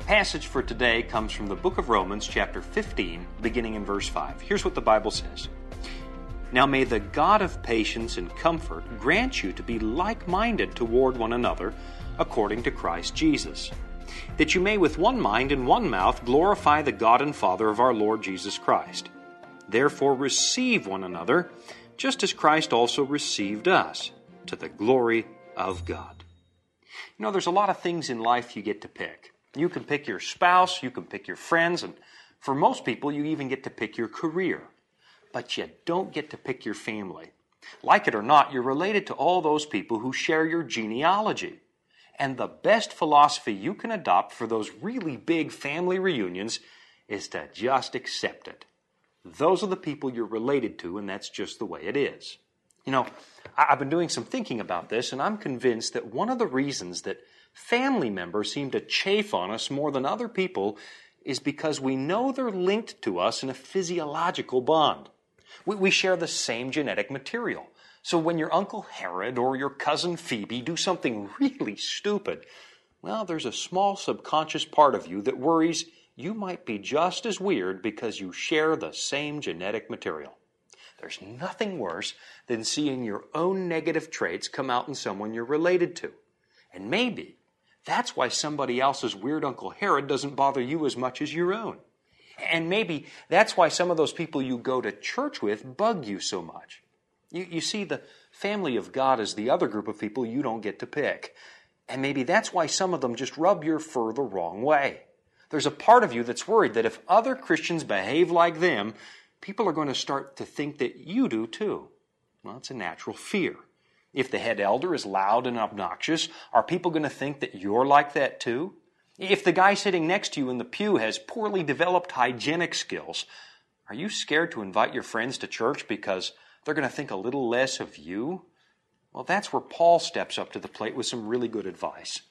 Passage for today comes from the book of Romans, chapter 15, beginning in verse 5. Here's what the Bible says. Now may the God of patience and comfort grant you to be like-minded toward one another, according to Christ Jesus, that you may with one mind and one mouth glorify the God and Father of our Lord Jesus Christ. Therefore receive one another, just as Christ also received us, to the glory of God. You know, there's a lot of things in life you get to pick. You can pick your spouse, you can pick your friends, and for most people, you even get to pick your career. But you don't get to pick your family. Like it or not, you're related to all those people who share your genealogy. And the best philosophy you can adopt for those really big family reunions is to just accept it. Those are the people you're related to, and that's just the way it is. You know, I've been doing some thinking about this, and I'm convinced that one of the reasons that family members seem to chafe on us more than other people is because we know they're linked to us in a physiological bond. We share the same genetic material. So when your Uncle Herod or your cousin Phoebe do something really stupid, well, there's a small subconscious part of you that worries you might be just as weird because you share the same genetic material. There's nothing worse than seeing your own negative traits come out in someone you're related to. And maybe that's why somebody else's weird Uncle Herod doesn't bother you as much as your own. And maybe that's why some of those people you go to church with bug you so much. You see, the family of God is the other group of people you don't get to pick. And maybe that's why some of them just rub your fur the wrong way. There's a part of you that's worried that if other Christians behave like them, people are going to start to think that you do too. Well, it's a natural fear. If the head elder is loud and obnoxious, are people going to think that you're like that too? If the guy sitting next to you in the pew has poorly developed hygienic skills, are you scared to invite your friends to church because they're going to think a little less of you? Well, that's where Paul steps up to the plate with some really good advice.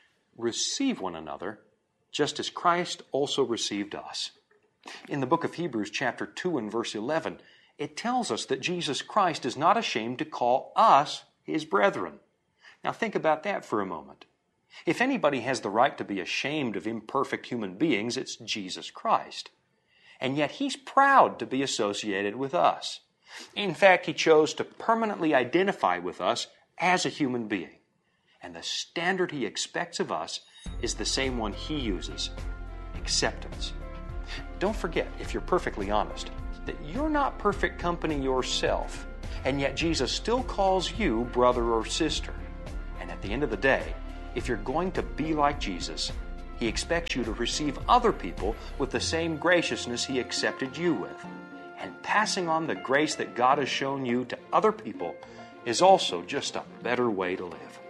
Receive one another, just as Christ also received us. In the book of Hebrews, chapter 2 and verse 11, it tells us that Jesus Christ is not ashamed to call us his brethren. Now think about that for a moment. If anybody has the right to be ashamed of imperfect human beings, it's Jesus Christ. And yet he's proud to be associated with us. In fact, he chose to permanently identify with us as a human being. And the standard he expects of us is the same one he uses: acceptance. Don't forget, if you're perfectly honest, that you're not perfect company yourself, and yet Jesus still calls you brother or sister. And at the end of the day, if you're going to be like Jesus, he expects you to receive other people with the same graciousness he accepted you with. And passing on the grace that God has shown you to other people is also just a better way to live.